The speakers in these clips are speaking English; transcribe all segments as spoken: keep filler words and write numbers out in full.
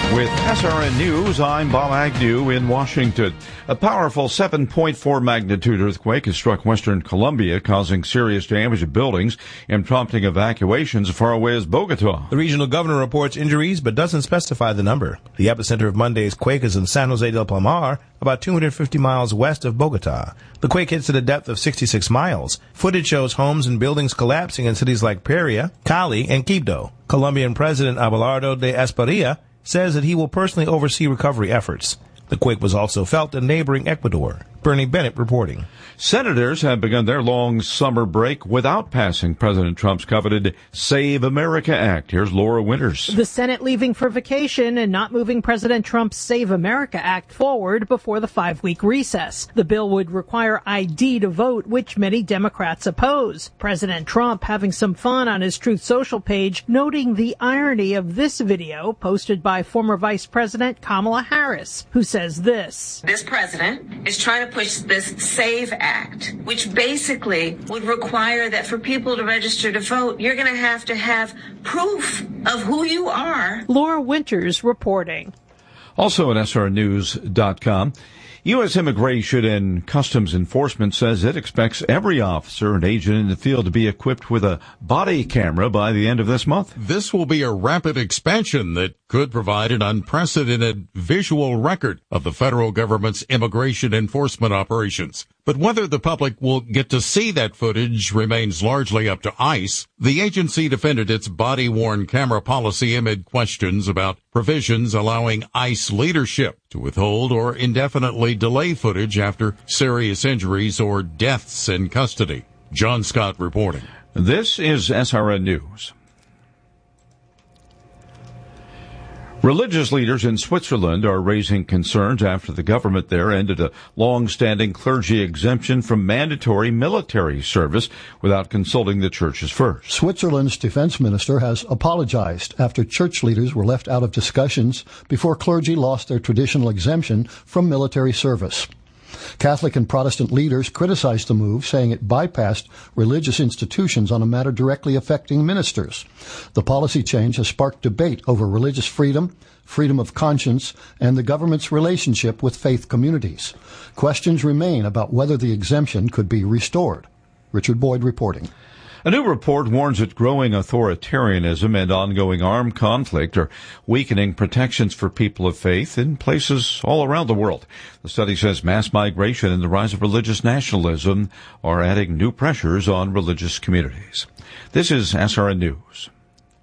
With S R N News, I'm Bob Agnew in Washington. A powerful seven point four magnitude earthquake has struck western Colombia, causing serious damage to buildings and prompting evacuations as far away as Bogota. The regional governor reports injuries but doesn't specify the number. The epicenter of Monday's quake is in San Jose del Palmar, about two hundred fifty miles west of Bogota. The quake hits at a depth of sixty-six miles. Footage shows homes and buildings collapsing in cities like Pereira, Cali, and Quibdó. Colombian President Abelardo de Espriella says that he will personally oversee recovery efforts. The quake was also felt in neighboring Ecuador. Bernie Bennett reporting. Senators have begun their long summer break without passing President Trump's coveted Save America Act. Here's Laura Winters. The Senate leaving for vacation and not moving President Trump's Save America Act forward before the five-week recess. The bill would require I D to vote, which many Democrats oppose. President Trump having some fun on his Truth Social page, noting the irony of this video posted by former Vice President Kamala Harris, who says this. This president is trying to push this SAVE Act, which basically would require that for people to register to vote, you're going to have to have proof of who you are. Laura Winters reporting. Also at S R news dot com, U S Immigration and Customs Enforcement says it expects every officer and agent in the field to be equipped with a body camera by the end of this month. This will be a rapid expansion that could provide an unprecedented visual record of the federal government's immigration enforcement operations. But whether the public will get to see that footage remains largely up to ICE. The agency defended its body-worn camera policy amid questions about provisions allowing ICE leadership to withhold or indefinitely delay footage after serious injuries or deaths in custody. John Scott reporting. This is S R N News. Religious leaders in Switzerland are raising concerns after the government there ended a long-standing clergy exemption from mandatory military service without consulting the churches first. Switzerland's defense minister has apologized after church leaders were left out of discussions before clergy lost their traditional exemption from military service. Catholic and Protestant leaders criticized the move, saying it bypassed religious institutions on a matter directly affecting ministers. The policy change has sparked debate over religious freedom, freedom of conscience, and the government's relationship with faith communities. Questions remain about whether the exemption could be restored. Richard Boyd reporting. A new report warns that growing authoritarianism and ongoing armed conflict are weakening protections for people of faith in places all around the world. The study says mass migration and the rise of religious nationalism are adding new pressures on religious communities. This is S R N News.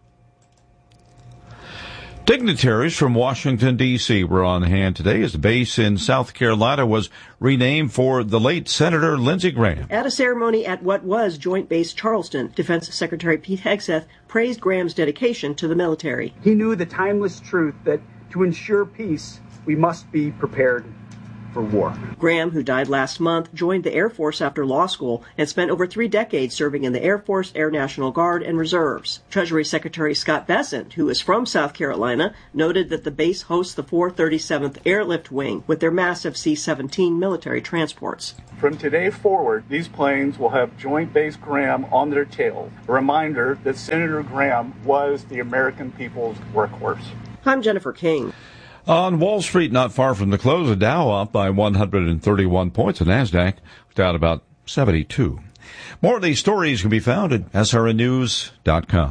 Dignitaries from Washington, D C were on hand today as the base in South Carolina was renamed for the late Senator Lindsey Graham. At a ceremony at what was Joint Base Charleston, Defense Secretary Pete Hegseth praised Graham's dedication to the military. He knew the timeless truth that to ensure peace, we must be prepared for war. Graham, who died last month, joined the Air Force after law school and spent over three decades serving in the Air Force, Air National Guard, and Reserves. Treasury Secretary Scott Bessent, who is from South Carolina, noted that the base hosts the four thirty-seventh Airlift Wing with their massive C seventeen military transports. From today forward, these planes will have Joint Base Graham on their tails, a reminder that Senator Graham was the American people's workhorse. I'm Jennifer King. On Wall Street, not far from the close, the Dow up by one hundred thirty-one points. The NASDAQ down about seventy-two. More of these stories can be found at S R N news dot com.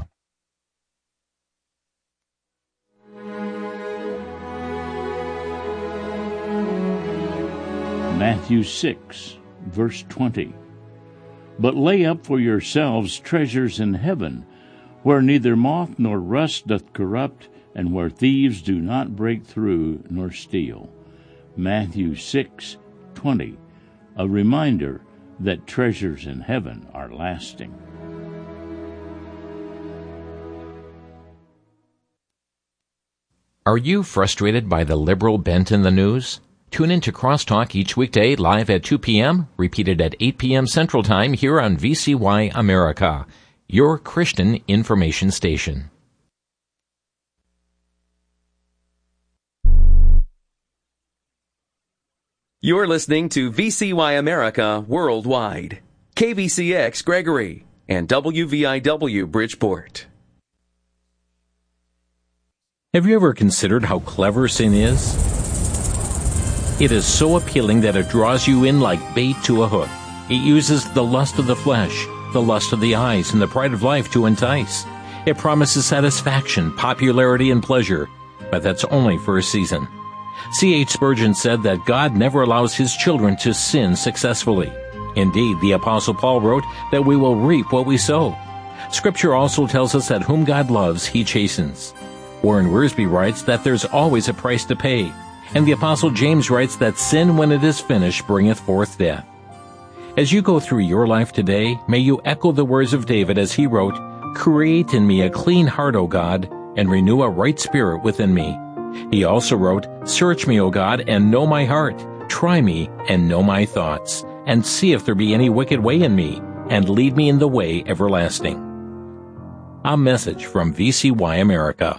Matthew six, verse twenty. But lay up for yourselves treasures in heaven, where neither moth nor rust doth corrupt, and where thieves do not break through nor steal. Matthew six twenty, a reminder that treasures in heaven are lasting. Are you frustrated by the liberal bent in the news? Tune in to Crosstalk each weekday live at two p.m., repeated at eight p.m. Central Time here on V C Y America, your Christian information station. You're listening to V C Y America Worldwide, K V C X Gregory, and W V I W Bridgeport. Have you ever considered how clever sin is? It is so appealing that it draws you in like bait to a hook. It uses the lust of the flesh, the lust of the eyes, and the pride of life to entice. It promises satisfaction, popularity, and pleasure, but that's only for a season. C H Spurgeon said that God never allows His children to sin successfully. Indeed, the Apostle Paul wrote that we will reap what we sow. Scripture also tells us that whom God loves, He chastens. Warren Wiersbe writes that there's always a price to pay, and the Apostle James writes that sin, when it is finished, bringeth forth death. As you go through your life today, may you echo the words of David as he wrote, "Create in me a clean heart, O God, and renew a right spirit within me." He also wrote, "Search me, O God, and know my heart. Try me and know my thoughts, and see if there be any wicked way in me, and lead me in the way everlasting." A message from V C Y America.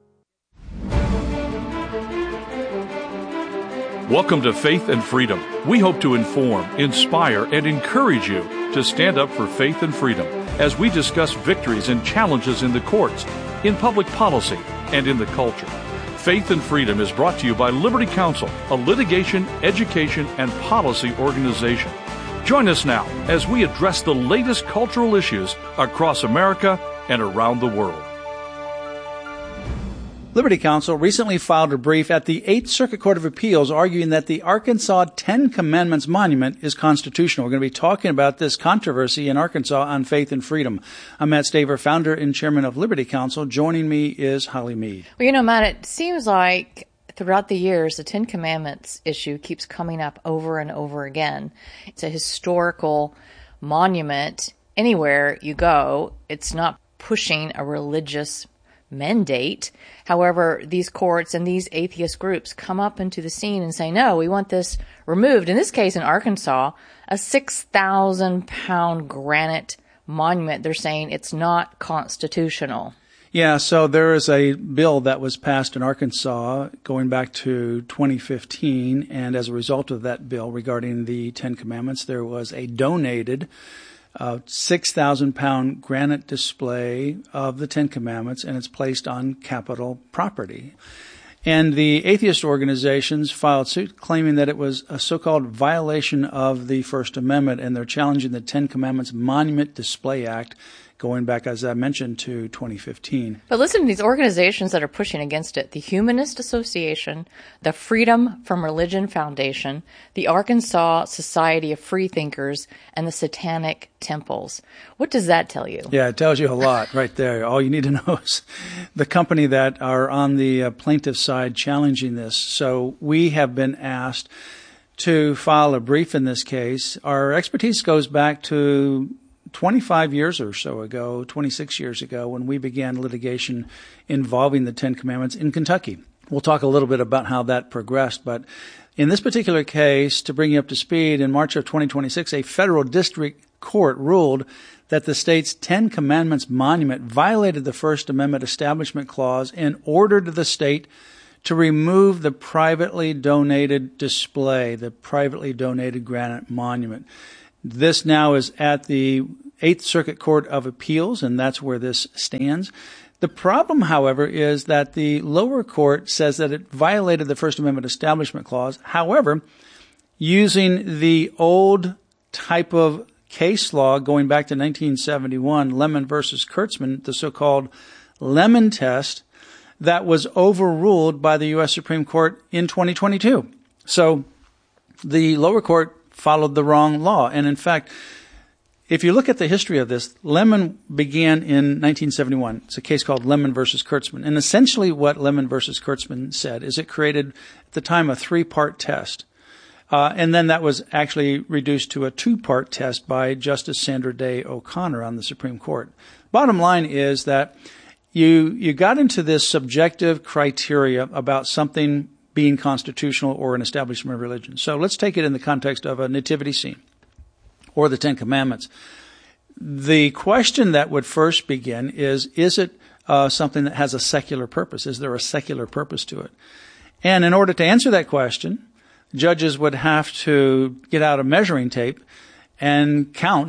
Welcome to Faith and Freedom. We hope to inform, inspire, and encourage you to stand up for faith and freedom as we discuss victories and challenges in the courts, in public policy, and in the culture. Faith and Freedom is brought to you by Liberty Counsel, a litigation, education, and policy organization. Join us now as we address the latest cultural issues across America and around the world. Liberty Counsel recently filed a brief at the Eighth Circuit Court of Appeals arguing that the Arkansas Ten Commandments Monument is constitutional. We're going to be talking about this controversy in Arkansas on Faith and Freedom. I'm Matt Staver, founder and chairman of Liberty Counsel. Joining me is Holly Mead. Well, you know, Matt, it seems like throughout the years, the Ten Commandments issue keeps coming up over and over again. It's a historical monument. Anywhere you go, it's not pushing a religious mandate. However, these courts and these atheist groups come up into the scene and say, no, we want this removed. In this case, in Arkansas, a six thousand pound granite monument, they're saying it's not constitutional. Yeah, so there is a bill that was passed in Arkansas going back to twenty fifteen, and as a result of that bill regarding the Ten Commandments, there was a donated uh, six thousand pound granite display of the Ten Commandments, and it's placed on Capitol property. And the atheist organizations filed suit claiming that it was a so-called violation of the First Amendment, and they're challenging the Ten Commandments Monument Display Act going back, as I mentioned, to twenty fifteen. But listen to these organizations that are pushing against it. The Humanist Association, the Freedom from Religion Foundation, the Arkansas Society of Freethinkers, and the Satanic Temples. What does that tell you? Yeah, it tells you a lot right there. All you need to know is the company that are on the uh, plaintiff side challenging this. So we have been asked to file a brief in this case. Our expertise goes back to twenty-five years or so ago, twenty-six years ago, when we began litigation involving the Ten Commandments in Kentucky. We'll talk a little bit about how that progressed, but in this particular case, to bring you up to speed, in March of twenty twenty-six, a federal district court ruled that the state's Ten Commandments monument violated the First Amendment Establishment Clause and ordered the state to remove the privately donated display, the privately donated granite monument. This now is at the Eighth Circuit Court of Appeals, and that's where this stands. The problem, however, is that the lower court says that it violated the First Amendment Establishment Clause. However, using the old type of case law going back to nineteen seventy-one, Lemon versus Kurtzman, the so-called Lemon test, that was overruled by the U S Supreme Court in twenty twenty-two. So the lower court followed the wrong law. And in fact, if you look at the history of this, Lemon began in nineteen seventy-one. It's a case called Lemon versus Kurtzman. And essentially what Lemon versus Kurtzman said is it created, at the time, a three-part test. Uh, and then that was actually reduced to a two-part test by Justice Sandra Day O'Connor on the Supreme Court. Bottom line is that you, you got into this subjective criteria about something being constitutional or an establishment of religion. So let's take it in the context of a nativity scene or the Ten Commandments. The question that would first begin is, is it uh, something that has a secular purpose? Is there a secular purpose to it? And in order to answer that question, judges would have to get out a measuring tape and count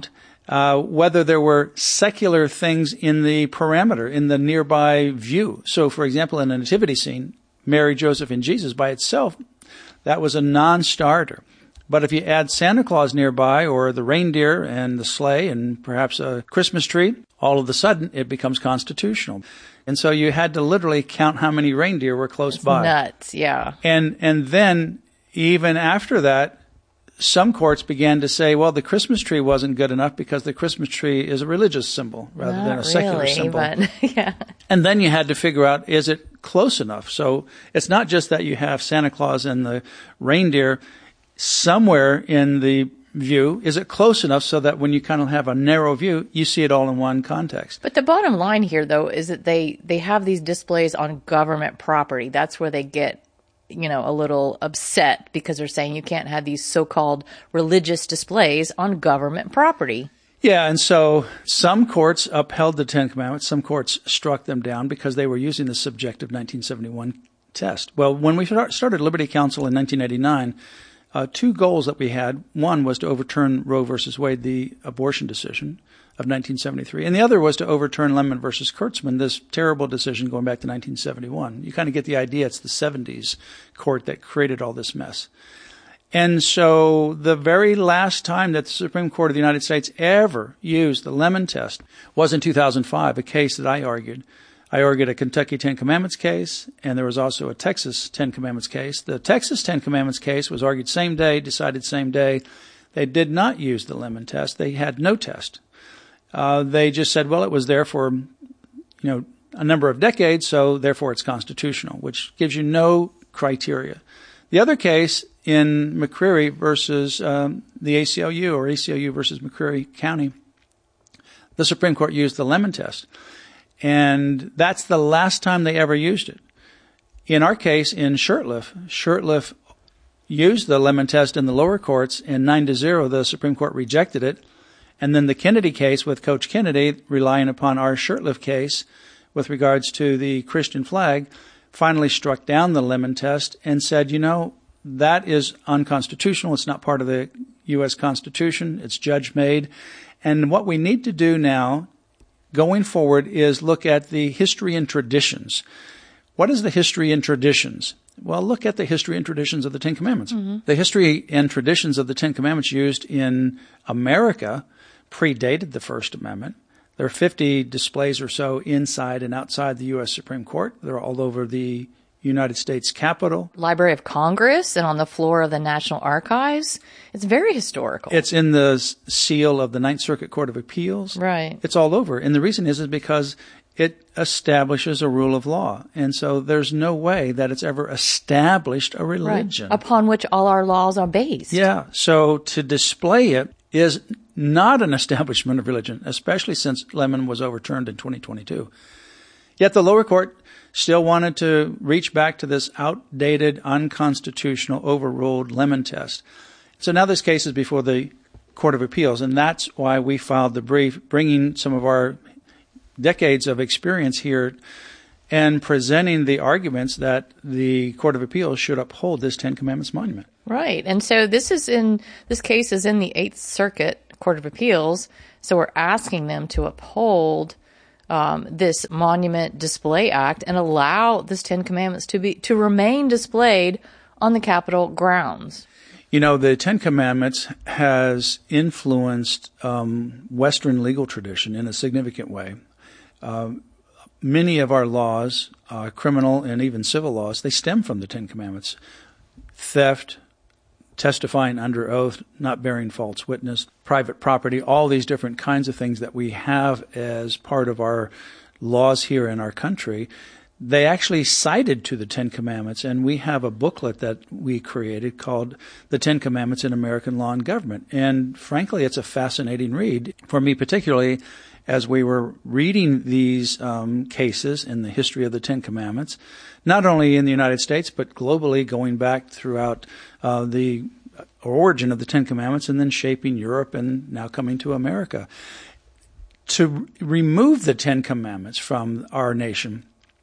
Uh, whether there were secular things in the parameter, in the nearby view. So, for example, in a nativity scene, Mary, Joseph, and Jesus by itself, that was a non-starter. But if you add Santa Claus nearby, or the reindeer and the sleigh and perhaps a Christmas tree, all of a sudden it becomes constitutional. And so you had to literally count how many reindeer were close That's by. Nuts, yeah. And and then even after that, some courts began to say, well, the Christmas tree wasn't good enough because the Christmas tree is a religious symbol rather Not than a secular really, symbol. But, yeah. And then you had to figure out, is it close enough? So it's not just that you have Santa Claus and the reindeer somewhere in the view. Is it close enough so that when you kind of have a narrow view, you see it all in one context? But the bottom line here, though, is that they, they have these displays on government property. That's where they get, you know, a little upset because they're saying you can't have these so-called religious displays on government property. Yeah, and so some courts upheld the Ten Commandments. Some courts struck them down because they were using the subjective nineteen seventy-one test. Well, when we started Liberty Counsel in nineteen eighty-nine, uh, two goals that we had. One was to overturn Roe versus Wade, the abortion decision of nineteen seventy-three. And the other was to overturn Lemon versus Kurtzman, this terrible decision going back to nineteen seventy-one. You kind of get the idea. It's the seventies court that created all this mess. And so the very last time that the Supreme Court of the United States ever used the Lemon test was in two thousand five, a case that I argued. I argued a Kentucky Ten Commandments case, and there was also a Texas Ten Commandments case. The Texas Ten Commandments case was argued same day, decided same day. They did not use the Lemon test. They had no test. Uh, they just said, well, it was there for, you know, a number of decades, so therefore it's constitutional, which gives you no criteria. The other case in McCreary versus um, the A C L U, or A C L U versus McCreary County, the Supreme Court used the Lemon test. And that's the last time they ever used it. In our case, in Shurtleff, Shurtleff used the Lemon test in the lower courts, and nine to zero, the Supreme Court rejected it. And then the Kennedy case with Coach Kennedy, relying upon our Shurtleff case with regards to the Christian flag, finally struck down the Lemon test and said, you know, that is unconstitutional. It's not part of the U S Constitution. It's judge-made. And what we need to do now, going forward, is look at the history and traditions. What is the history and traditions? Well, look at the history and traditions of the Ten Commandments. Mm-hmm. The history and traditions of the Ten Commandments used in America predated the First Amendment. There are fifty displays or so inside and outside the U S Supreme Court. They're all over the United States Capitol. Library of Congress and on the floor of the National Archives. It's very historical. It's in the seal of the Ninth Circuit Court of Appeals. Right. It's all over. And the reason is, is because it establishes a rule of law. And so there's no way that it's ever established a religion. Right. Upon which all our laws are based. Yeah. So to display it is not an establishment of religion, especially since Lemon was overturned in twenty twenty-two. Yet the lower court still wanted to reach back to this outdated, unconstitutional, overruled Lemon test. So now this case is before the Court of Appeals, and that's why we filed the brief, bringing some of our decades of experience here and presenting the arguments that the Court of Appeals should uphold this Ten Commandments monument. Right. And so this is in this case is in the Eighth Circuit Court of Appeals. So we're asking them to uphold um, this Monument Display Act and allow this Ten Commandments to be to remain displayed on the Capitol grounds. You know, the Ten Commandments has influenced um, Western legal tradition in a significant way. Um, many of our laws, uh, criminal and even civil laws, they stem from the Ten Commandments. Theft, testifying under oath, not bearing false witness, private property, all these different kinds of things that we have as part of our laws here in our country, they actually cited to the Ten Commandments, and we have a booklet that we created called The Ten Commandments in American Law and Government. And frankly, it's a fascinating read for me, particularly as we were reading these um, cases in the history of the Ten Commandments, not only in the United States, but globally, going back throughout uh, the origin of the Ten Commandments and then shaping Europe and now coming to America. To remove the Ten Commandments from our nation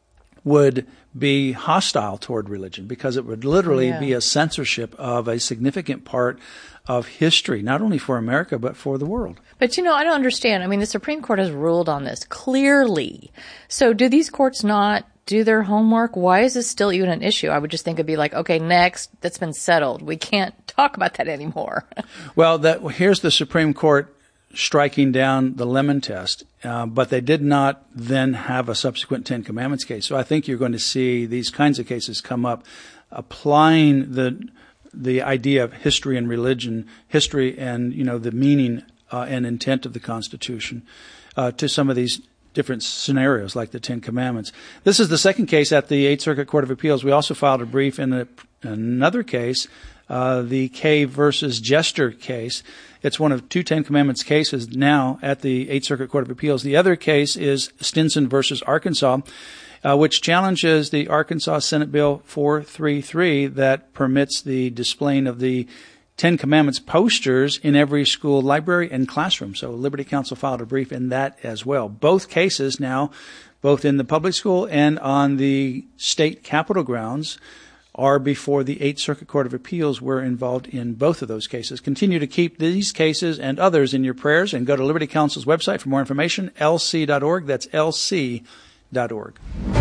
would be hostile toward religion, because it would literally yeah. be a censorship of a significant part of history, not only for America, but for the world. But, you know, I don't understand. I mean, the Supreme Court has ruled on this clearly. So do these courts not do their homework? Why is this still even an issue? I would just think it'd be like, okay, next, that's been settled. We can't talk about that anymore. Well, that here's the Supreme Court striking down the Lemon Test, uh, but they did not then have a subsequent Ten Commandments case. So I think you're going to see these kinds of cases come up, applying the the idea of history and religion, history and, you know, the meaning uh, and intent of the Constitution uh, to some of these different scenarios like the Ten Commandments. This is the second case at the Eighth Circuit Court of Appeals. We also filed a brief in a, another case, uh, the Kay versus Jester case. It's one of two Ten Commandments cases now at the Eighth Circuit Court of Appeals. The other case is Stinson versus Arkansas, uh, which challenges the Arkansas Senate Bill four thirty-three that permits the displaying of the Ten Commandments posters in every school library and classroom. So Liberty Counsel filed a brief in that as well. Both cases now, both in the public school and on the state capitol grounds, are before the Eighth Circuit Court of Appeals. We're involved in both of those cases. Continue to keep these cases and others in your prayers, and go to Liberty Counsel's website for more information, L C dot org. That's L C dot org.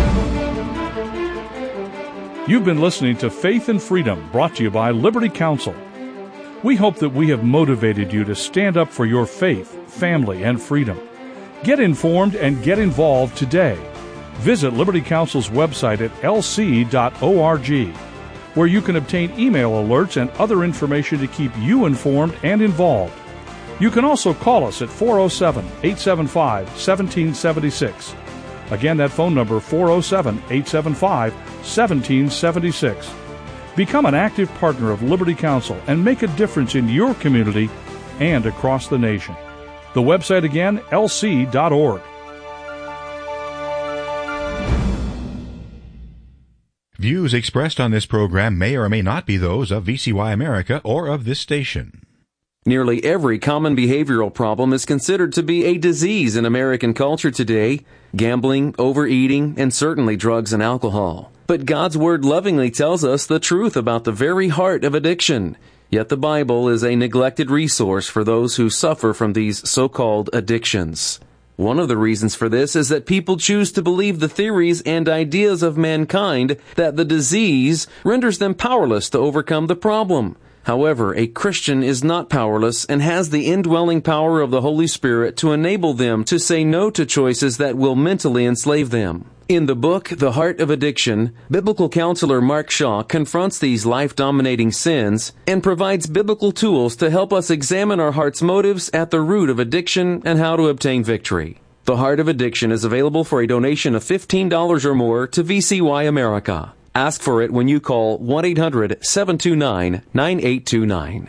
You've been listening to Faith and Freedom, brought to you by Liberty Counsel. We hope that we have motivated you to stand up for your faith, family, and freedom. Get informed and get involved today. Visit Liberty Counsel's website at L C dot org, where you can obtain email alerts and other information to keep you informed and involved. You can also call us at four oh seven, eight seven five, one seven seven six. Again, that phone number, four oh seven, eight seven five, one seven seven six. Become an active partner of Liberty Counsel and make a difference in your community and across the nation. The website again, L C dot org. Views expressed on this program may or may not be those of V C Y America or of this station. Nearly every common behavioral problem is considered to be a disease in American culture today: gambling, overeating, and certainly drugs and alcohol. But God's Word lovingly tells us the truth about the very heart of addiction. Yet the Bible is a neglected resource for those who suffer from these so-called addictions. One of the reasons for this is that people choose to believe the theories and ideas of mankind that the disease renders them powerless to overcome the problem. However, a Christian is not powerless and has the indwelling power of the Holy Spirit to enable them to say no to choices that will mentally enslave them. In the book, The Heart of Addiction, biblical counselor Mark Shaw confronts these life-dominating sins and provides biblical tools to help us examine our heart's motives at the root of addiction and how to obtain victory. The Heart of Addiction is available for a donation of fifteen dollars or more to V C Y America. Ask for it when you call one eight hundred, seven two nine, nine eight two nine.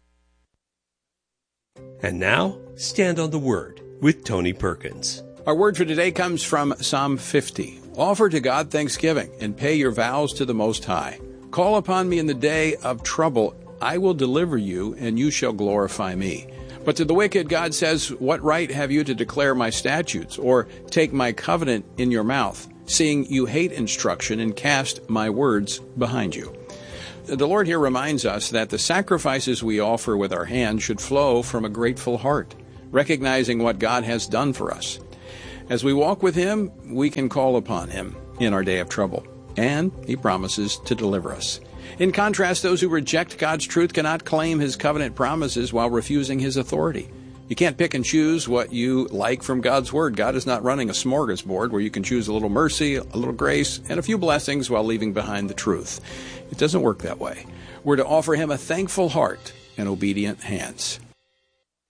And now, Stand on the Word with Tony Perkins. Our word for today comes from Psalm fifty. Offer to God thanksgiving and pay your vows to the Most High. Call upon me in the day of trouble. I will deliver you, and you shall glorify me. But to the wicked, God says, what right have you to declare my statutes or take my covenant in your mouth, seeing you hate instruction and cast my words behind you? The Lord here reminds us that the sacrifices we offer with our hands should flow from a grateful heart, recognizing what God has done for us. As we walk with Him, we can call upon Him in our day of trouble, and He promises to deliver us. In contrast, those who reject God's truth cannot claim His covenant promises while refusing His authority. You can't pick and choose what you like from God's Word. God is not running a smorgasbord where you can choose a little mercy, a little grace, and a few blessings while leaving behind the truth. It doesn't work that way. We're to offer Him a thankful heart and obedient hands.